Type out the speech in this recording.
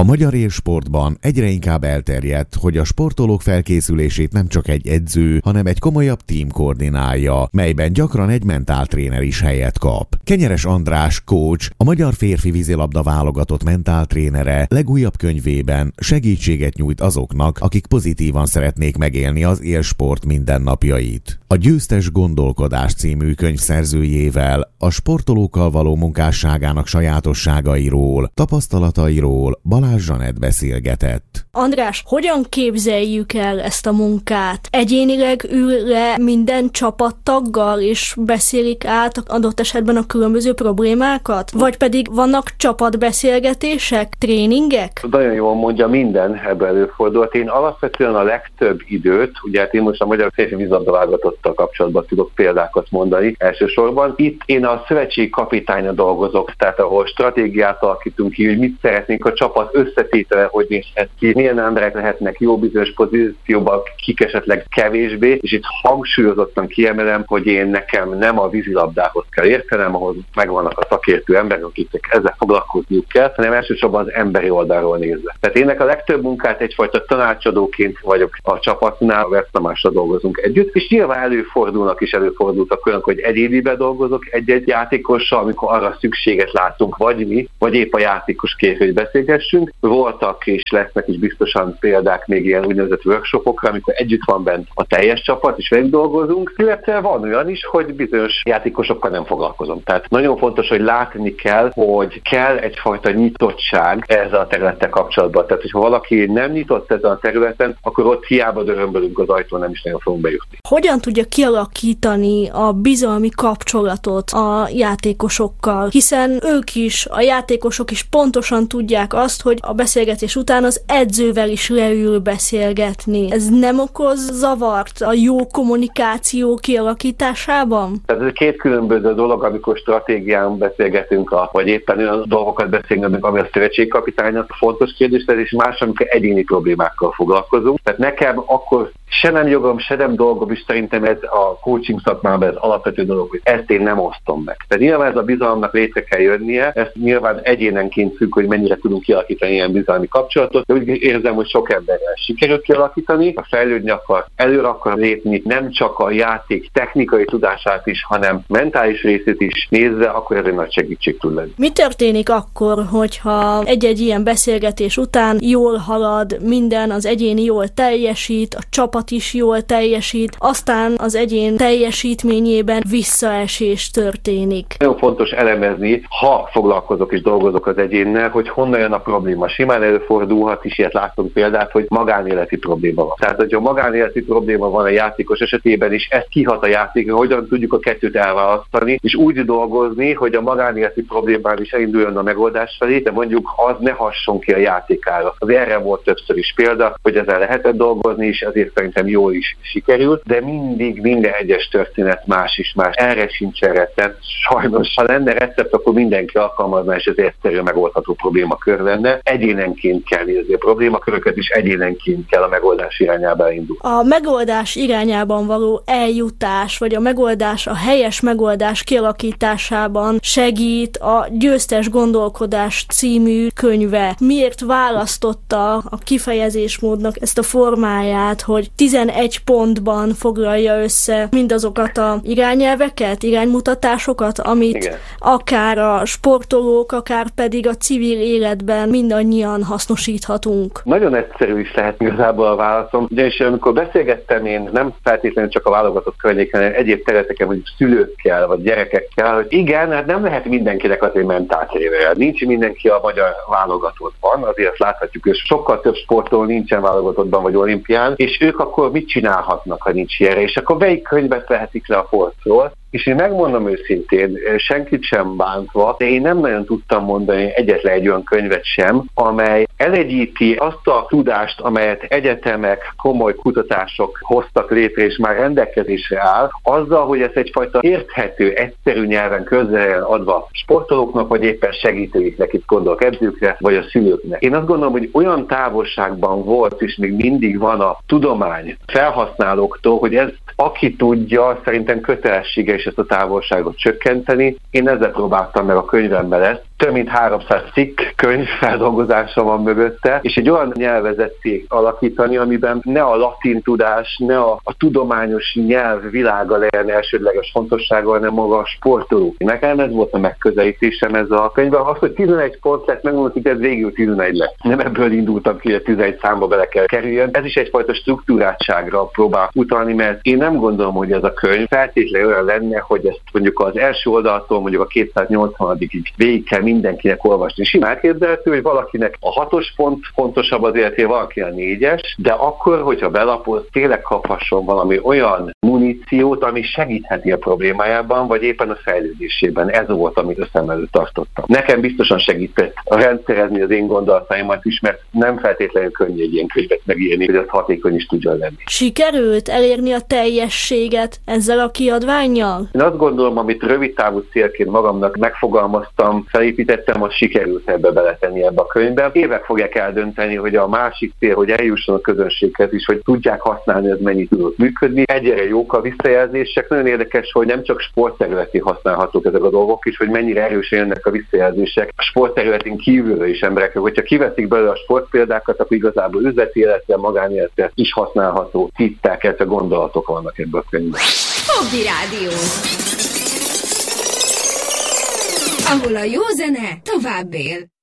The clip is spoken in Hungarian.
magyar élsportban egyre inkább elterjedt, hogy a sportolók felkészülését nem csak egy edző, hanem egy komolyabb tím koordinálja, melyben gyakran egy mentáltréner is helyet kap. Kenyeres András coach, a magyar férfi vízilabda válogatott mentáltrénere legújabb könyvében segítséget nyújt azoknak, akik pozitívan szeretnék megélni az élsport mindennapjait. A Győztes gondolkodás című könyv szerzőjével a sportolókkal való munkásságának sajátosságairól, tapasztalatairól Balázs Zsanett beszélgetett. András, hogyan képzeljük el ezt a munkát? Egyénileg ül le minden csapattaggal, és beszélik át adott esetben a különböző problémákat? Vagy pedig vannak csapatbeszélgetések, tréningek? Nagyon jól mondja, minden ebből előfordult. Én alapvetően a legtöbb időt, ugye hát én most a magyar férfi vízilabda válogatottal kapcsolatban tudok példákat mondani elsősorban. Itt én a szövetségi kapitányra dolgozok, tehát ahol stratégiát alakítunk ki, hogy mit szeretnénk a csapat összetétele, hogy nézhet ki, milyen emberek lehetnek jó bizonyos pozícióban, kik esetleg kevésbé, és itt hangsúlyozottan kiemelem, hogy nekem nem a vízilabdához kell értenem, ahhoz megvannak a szakértő emberek, akiknek ezzel foglalkozniuk kell, hanem elsősorban az emberi oldalról nézve. Tehát énnek a legtöbb munkát egyfajta tanácsadóként vagyok a csapatnál, Vesztamásra dolgozunk együtt, és nyilván előfordultak olyanok, hogy egyéniben dolgozok egy-egy játékossal, amikor arra szükséget látunk, vagy mi, vagy épp a játékos kér, hogy beszélgessünk. Voltak és lesznek is biztosan példák még ilyen úgynevezett workshopokra, amikor együtt van bent a teljes csapat, és velük dolgozunk, illetve van olyan is, hogy bizonyos játékosokkal nem foglalkozom. Tehát nagyon fontos, hogy látni kell, hogy kell egyfajta nyitottság ezzel a területtel kapcsolatban. Tehát, hogyha valaki nem nyitott ezen a területen, akkor ott hiába dörömbölünk az ajtón, nem is nagyon fogunk bejutni. Hogyan tudja kialakítani a bizalmi kapcsolatot a játékosokkal? Hiszen ők is, a játékosok is pontosan tudják azt, hogy a beszélgetés után az edzővel is leül beszélgetni. Ez nem okoz zavart a jó kommunikáció kialakításában? Tehát ez két különböző dolog, amikor stratégián beszélgetünk, vagy éppen olyan dolgokat beszélgetünk, ami a szövetségkapitánynak fontos kérdés, és más, amikor egyéni problémákkal foglalkozunk. Tehát nekem akkor se nem jogom, se nem dolgom, és szerintem ez a coaching szakmában ez alapvető dolog, hogy ezt én nem osztom meg. Tehát nyilván ez a bizalomnak létre kell jönnie, ezt nyilván egyénenként függ, hogy mennyire tudunk kialakítani ilyen bizalmi kapcsolatot, de úgy érzem, hogy sok emberrel sikerült kialakítani, ha fejlődni akar, előre akar lépni, nem csak a játék technikai tudását is, hanem mentális részét is nézve, akkor ez egy nagy segítség tud lenni. Mi történik akkor, hogyha egy-egy ilyen beszélgetés után jól halad minden, az egyéni jól teljesít, a csapat is jól teljesít, aztán az egyén teljesítményében visszaesés történik? Nagyon fontos elemezni, ha foglalkozok és dolgozok az egyénnel, hogy honnan jön a probléma. Simán előfordulhat is, ilyet látunk példát, hogy magánéleti probléma van. Tehát, hogyha magánéleti probléma van a játékos esetében is, ez kihat a játékra, hogyan tudjuk a kettőt elválasztani, és úgy dolgozni, hogy a magánéleti problémán is elinduljon a megoldás felé, de mondjuk az ne hasson ki a játékára. Az erre volt többször is példa, hogy ezzel lehetett dolgozni, és ezért szerintem jól is sikerült, de mindig minden egyes történet más is más. Erre sincsen recept. Sajnos, ha lenne recept, akkor mindenki alkalmazná, és ez egyszerűen megoldható problémakör lenne. Egyénenként kell nézni a problémaköröket, és egyénenként kell a megoldás irányába indulni. A megoldás irányában való eljutás, vagy a helyes megoldás kialakításában segít a Győztes gondolkodás című könyve. Miért választotta a kifejezésmódnak ezt a formáját, hogy 11 pontban foglalja össze mindazokat a irányelveket, iránymutatásokat, amit igen, akár a sportolók, akár pedig a civil életben mindannyian hasznosíthatunk? Nagyon egyszerű is lehet igazából a válaszom, ugyanis amikor beszélgettem én nem feltétlenül csak a válogatott környéken, hanem egyéb területeken, hogy szülőkkel, vagy gyerekekkel, hogy igen, hát nem lehet mindenkinek azért mentáltréner. Nincs mindenki a magyar válogatottban, azért láthatjuk, hogy sokkal több sportoló nincsen válogatottban vagy olimpián, és ők akkor mit csinálhatnak, ha nincs ilyenre, és akkor melyik könyvet vehetik le a polcról. És én megmondom őszintén, senkit sem bántva, de én nem nagyon tudtam mondani egyetlen egy olyan könyvet sem, amely elegyíti azt a tudást, amelyet egyetemek, komoly kutatások hoztak létre, és már rendelkezésre áll, azzal, hogy ez egyfajta érthető, egyszerű nyelven közel adva sportolóknak, vagy éppen segítőiknek, itt gondolok edzőkre, vagy a szülőknek. Én azt gondolom, hogy olyan távolságban volt, és még mindig van a tudomány felhasználóktól, hogy ez aki tudja, szerintem kötelessége is ezt a távolságot csökkenteni. Én ezzel próbáltam meg a könyvemben ezt. több mint 300 cikk, könyv feldolgozása van mögötte, és egy olyan nyelvezetté alakítani, amiben ne a latin tudás, ne a tudományos nyelv világa legyen elsődleges fontossága, hanem maga a sportoló. Nekem ez volt a megközelítésem ez a könyvben. Az, hogy 11 pont lett, megmondom, hogy ez végül 11 lett. Nem ebből indultam ki, hogy a 11 számba bele kell kerüljön. Ez is egyfajta struktúrátságra próbál utalni, mert én nem gondolom, hogy ez a könyv feltétlenül olyan lenne, hogy ezt mondjuk az első oldaltól mondjuk a 280-ig végig kell mindenkinek olvasni. Simán elképzelhető, hogy valakinek a 6-os pont fontosabb az életében, valaki a 4-es, de akkor, hogyha belapoz, tényleg kaphasson valami olyan muníciót, ami segítheti a problémájában, vagy éppen a fejlődésében. Ez volt, amit a szem előtt tartottam. Nekem biztosan segített rendszerezni az én gondolataimat is, mert nem feltétlenül könnyű egy ilyen könyvet megírni, hogy az hatékony is tudjon lenni. Sikerült elérni a teljességet ezzel a kiadvánnyal? Én azt gondolom, amit rövidtávú célként magamnak megfogalmaztam, felépítettem, az sikerült ebbe beletenni ebbe a könyvbe. Évek fogják eldönteni, hogy a másik cél, hogy eljusson a közönséghez is, hogy tudják használni, ez mennyit tudott működni. Egyre jók a visszajelzések. Nagyon érdekes, hogy nem csak sportterületi használhatók ezek a dolgok is, hogy mennyire erősen jönnek a visszajelzések a sportterületén kívülről is emberekre. Hogyha kiveszik belőle a sportpéldákat, akkor igazából üzleti életre, magánéletre is használható cikkek, ezek a gondolatok vannak ebben a könyvben. Hobby Rádió, ahol a jó zene tovább él.